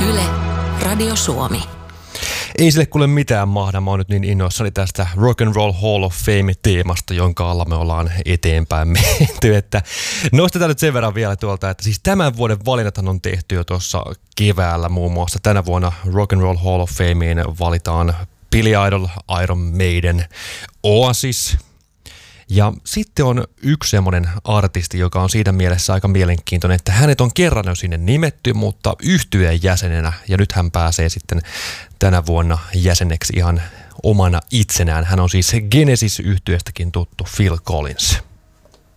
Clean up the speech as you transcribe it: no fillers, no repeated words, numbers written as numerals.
Yle, Radio Suomi. Ei sille kuule mitään mahda. Mä oon nyt niin innoissani tästä Rock and Roll Hall of Fame-teemasta, jonka alla me ollaan eteenpäin menty. Että nostetaan nyt sen verran vielä tuolta, että siis tämän vuoden valinnathan on tehty jo tuossa keväällä muun muassa. Tänä vuonna Rock and Roll Hall of Fameen valitaan Billy Idol, Iron Maiden, Oasis. Ja sitten on yksi semmoinen artisti, joka on siitä mielessä aika mielenkiintoinen, että hänet on kerran jo sinne nimetty, mutta yhtyeen jäsenenä. Ja nyt hän pääsee sitten tänä vuonna jäseneksi ihan omana itsenään. Hän on siis Genesis-yhtyeestäkin tuttu Phil Collins.